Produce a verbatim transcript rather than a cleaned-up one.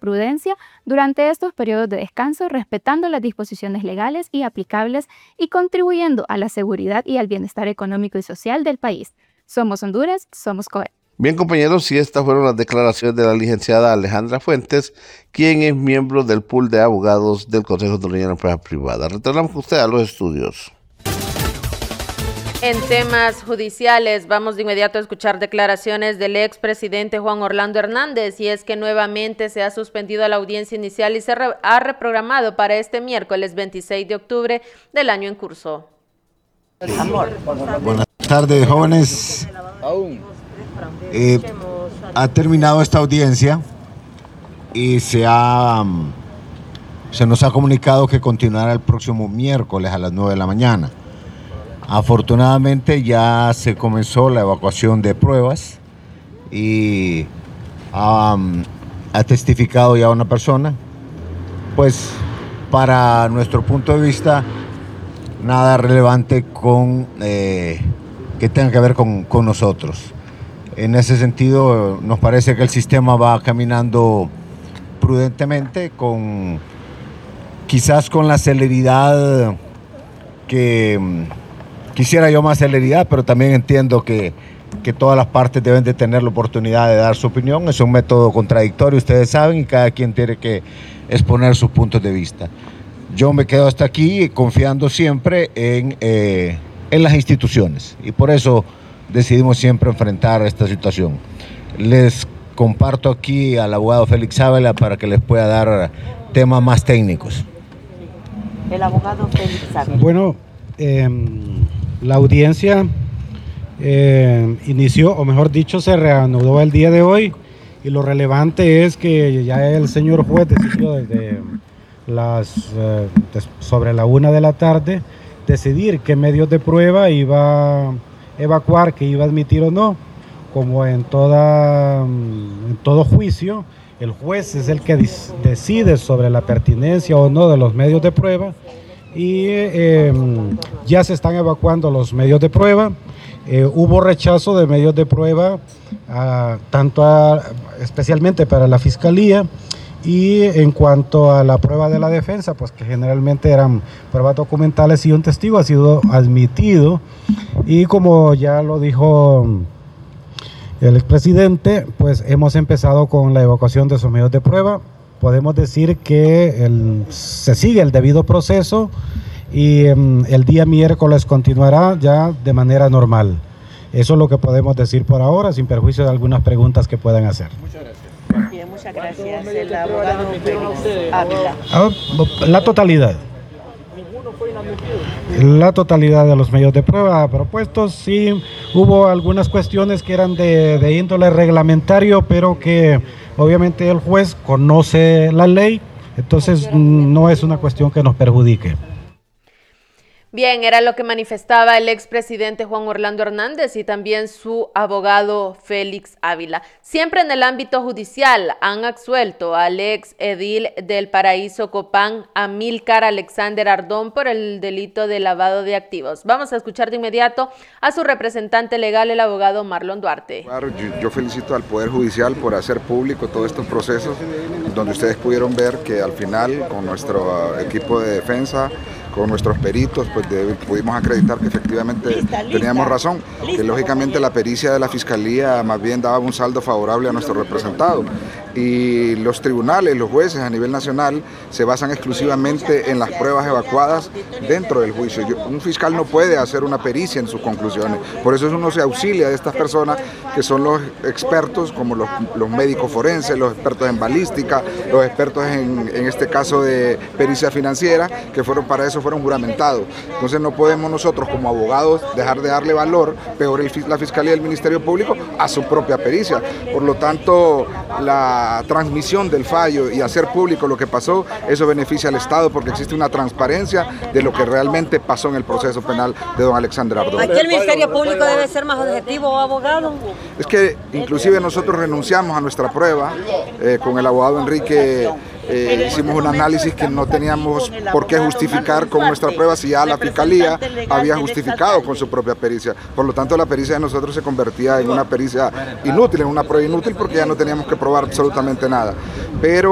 prudencia durante estos periodos de descanso, respetando las disposiciones legales y aplicables y contribuyendo a la seguridad y al bienestar económico y social del país. Somos Honduras, somos COE. Bien, compañeros, y estas fueron las declaraciones de la licenciada Alejandra Fuentes, quien es miembro del pool de abogados del Consejo Hondureño de Empresa Privada. Retornamos con usted a los estudios. En temas judiciales, vamos de inmediato a escuchar declaraciones del expresidente Juan Orlando Hernández, y es que nuevamente se ha suspendido la audiencia inicial y se re- ha reprogramado para este miércoles veintiséis de octubre del año en curso. Amor. Buenas tardes, jóvenes. Eh, ha terminado esta audiencia y se, ha, se nos ha comunicado que continuará el próximo miércoles a las nueve de la mañana. Afortunadamente ya se comenzó la evacuación de pruebas y um, ha testificado ya una persona. Pues para nuestro punto de vista, nada relevante con, eh, que tenga que ver con, con nosotros. En ese sentido, nos parece que el sistema va caminando prudentemente, con, quizás con la celeridad que quisiera yo, más celeridad, pero también entiendo que, que todas las partes deben de tener la oportunidad de dar su opinión. Es un método contradictorio, ustedes saben, y cada quien tiene que exponer sus puntos de vista. Yo me quedo hasta aquí confiando siempre en, eh, en las instituciones, y por eso decidimos siempre enfrentar esta situación. Les comparto aquí al abogado Félix Ávila para que les pueda dar temas más técnicos. El abogado Félix Ávila. Bueno, eh, la audiencia eh, inició, o mejor dicho, se reanudó el día de hoy, y lo relevante es que ya el señor juez decidió desde las eh, sobre la una de la tarde decidir qué medios de prueba iba a evacuar, que iba a admitir o no. Como en, toda, en todo juicio, el juez es el que decide sobre la pertinencia o no de los medios de prueba, y eh, ya se están evacuando los medios de prueba. Eh, hubo rechazo de medios de prueba, a, tanto a, especialmente para la Fiscalía, y en cuanto a la prueba de la defensa, pues que generalmente eran pruebas documentales y un testigo, ha sido admitido. Y como ya lo dijo el expresidente, pues hemos empezado con la evacuación de esos medios de prueba. Podemos decir que el, se sigue el debido proceso, y um, el día miércoles continuará ya de manera normal. Eso es lo que podemos decir por ahora, sin perjuicio de algunas preguntas que puedan hacer. Muchas gracias. Bien, muchas gracias. El abogado Félix Ávila. Ah, la totalidad. La totalidad de los medios de prueba propuestos. Sí, hubo algunas cuestiones que eran de, de índole reglamentario, pero que obviamente el juez conoce la ley, entonces no es una cuestión que nos perjudique. Bien, era lo que manifestaba el expresidente Juan Orlando Hernández y también su abogado Félix Ávila. Siempre en el ámbito judicial han absuelto al ex edil del Paraíso Copán, Amílcar Alexander Ardón, por el delito de lavado de activos. Vamos a escuchar de inmediato a su representante legal, el abogado Marlon Duarte. Claro, yo, yo felicito al Poder Judicial por hacer público todos estos procesos, donde ustedes pudieron ver que al final, con nuestro uh, equipo de defensa, con nuestros peritos, pues de, pudimos acreditar que efectivamente lista, teníamos lista, razón, lista, que lógicamente la pericia de la Fiscalía más bien daba un saldo favorable a nuestro representado. Y los tribunales, los jueces a nivel nacional se basan exclusivamente en las pruebas evacuadas dentro del juicio. Yo, un fiscal no puede hacer una pericia en sus conclusiones, por eso uno se auxilia de estas personas que son los expertos, como los, los médicos forenses, los expertos en balística, los expertos en, en este caso de pericia financiera, que fueron para eso fueron juramentados. Entonces no podemos nosotros como abogados dejar de darle valor, peor el, la Fiscalía y el Ministerio Público, a su propia pericia. Por lo tanto, la transmisión del fallo y hacer público lo que pasó, eso beneficia al Estado porque existe una transparencia de lo que realmente pasó en el proceso penal de don Alexander Ardón. ¿Aquí el Ministerio Público debe ser más objetivo, abogado? Es que inclusive nosotros renunciamos a nuestra prueba eh, con el abogado Enrique. Eh, hicimos un análisis que no teníamos por qué justificar con nuestra prueba si ya la Fiscalía había justificado con su propia pericia. Por lo tanto, la pericia de nosotros se convertía en una pericia inútil, en una prueba inútil, porque ya no teníamos que probar absolutamente nada. Pero